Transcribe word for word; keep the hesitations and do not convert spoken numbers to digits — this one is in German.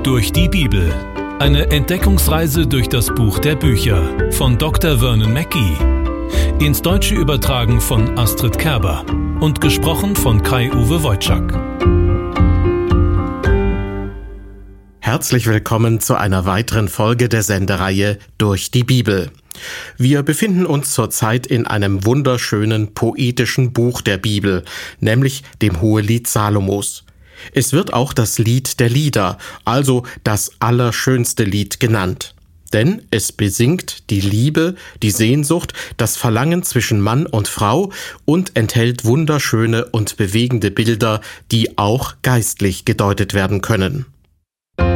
Durch die Bibel. Eine Entdeckungsreise durch das Buch der Bücher von Doktor Vernon Mackey. Ins Deutsche übertragen von Astrid Kerber und gesprochen von Kai-Uwe Wojczak. Herzlich willkommen zu einer weiteren Folge der Sendereihe Durch die Bibel. Wir befinden uns zurzeit in einem wunderschönen poetischen Buch der Bibel, nämlich dem Hohelied Salomos. Es wird auch das Lied der Lieder, also das allerschönste Lied genannt. Denn es besingt die Liebe, die Sehnsucht, das Verlangen zwischen Mann und Frau und enthält wunderschöne und bewegende Bilder, die auch geistlich gedeutet werden können.